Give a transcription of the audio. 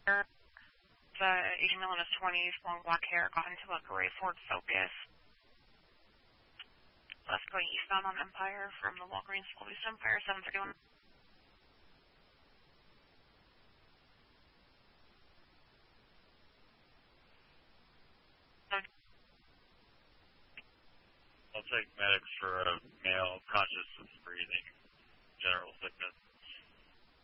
The Asian male in his 20s, long black hair, got into a gray Ford Focus. Left going eastbound on Empire from the Walgreens School East Empire, 731. I'll take medics for a male conscious of breathing, general sickness.